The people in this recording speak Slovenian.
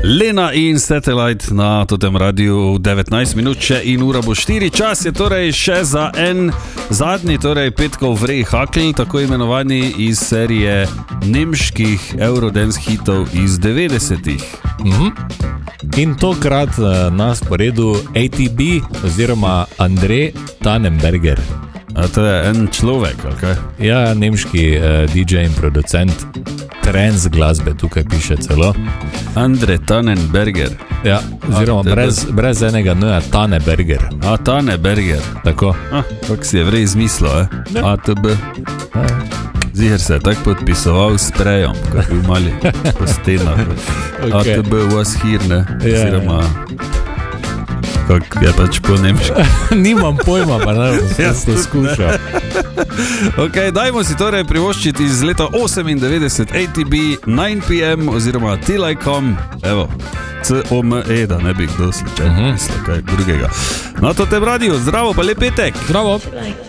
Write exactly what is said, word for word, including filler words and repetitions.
Lena in Satellite na totem radiju devetnajst minut še in ura bo štiri. Čas je torej še za en zadnji, torej petkov vrej hakl, tako imenovani iz serije nemških eurodance hitov iz devetdesetih. Mhm. In tokrat na sporedu A T B oziroma Andrej Tannenberger. A to je en človek, ali kaj? Ja, nemški uh, D J in producent trance glasbe, tukaj piše celo. Andrej Tannenberger. Ja, oziroma A, brez, brez enega N-ja, Tannenberger. A, Tannenberger. Tako. A, kak si je vrej izmislil, eh? Ja. A T B. Ziher se je tak podpisoval s sprejom, kak bi mali po stenah. Okay. A T B was here, ne? Ja, oziroma... Kak je pač po nemški. Nimam pojma, pa ne bom Jaz to skušal. Ok, dajmo si torej privoščiti iz leta osemindevetdeset A T B nine P M oziroma Till I Come. Evo, C O M E, da ne bi kdo slučajno Mhm. mislil kaj drugega. Na to tem radiju, zdravo pa lep petek. Zdravo.